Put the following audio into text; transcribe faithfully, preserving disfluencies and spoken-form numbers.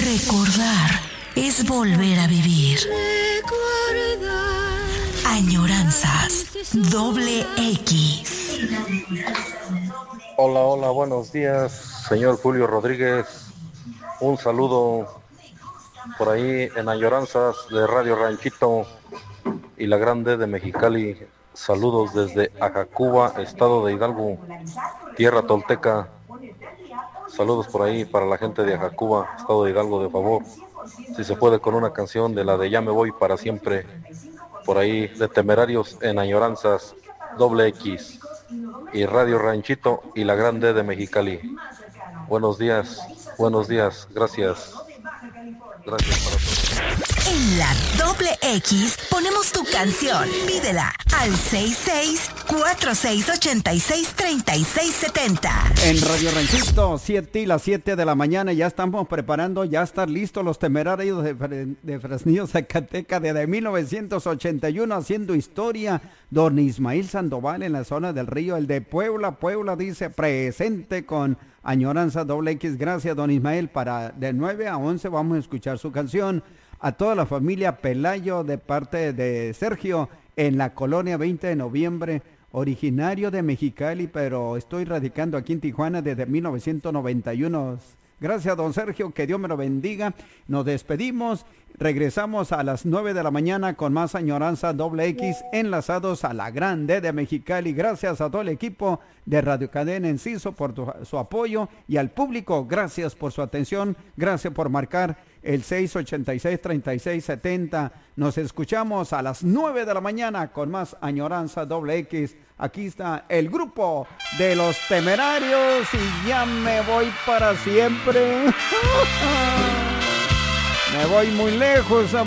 Recordar es volver a vivir. Añoranzas doble X. Hola, hola, buenos días, señor Julio Rodríguez. Un saludo por ahí en Añoranzas de Radio Ranchito y la Grande de Mexicali. Saludos desde Ajacuba, estado de Hidalgo, tierra tolteca. Saludos por ahí para la gente de Ajacuba, estado de Hidalgo, de favor. Si se puede, con una canción de la de Ya me voy para siempre, por ahí de Temerarios en Añoranzas doble X y Radio Ranchito y la Grande de Mexicali. Buenos días, buenos días, gracias. Gracias para todos. En la doble X ponemos tu canción. Pídela al seis seis cuatro seis ocho seis tres seis siete cero. En Radio Ranchito, siete y las siete de la mañana, ya estamos preparando, ya están listos los Temerarios de, Fre- de Fresnillo, Zacatecas, desde mil novecientos ochenta y uno haciendo historia. Don Ismael Sandoval en la zona del río, el de Puebla, Puebla dice presente con Añoranza doble X. Gracias, don Ismael. Para de nueve a once vamos a escuchar su canción. A toda la familia Pelayo de parte de Sergio en la colonia veinte de noviembre, originario de Mexicali, pero estoy radicando aquí en Tijuana desde mil novecientos noventa y uno. Gracias, don Sergio, que Dios me lo bendiga. Nos despedimos, regresamos a las nueve de la mañana con más Añoranza doble X, enlazados a la Grande de Mexicali. Gracias a todo el equipo de Radio Cadena Enciso por tu, su apoyo, y al público, gracias por su atención, gracias por marcar el seis ocho seis, tres seis siete cero. Nos escuchamos a las nueve de la mañana con más Añoranza doble X. Aquí está el grupo de los Temerarios y ya me voy para siempre. Me voy muy lejos.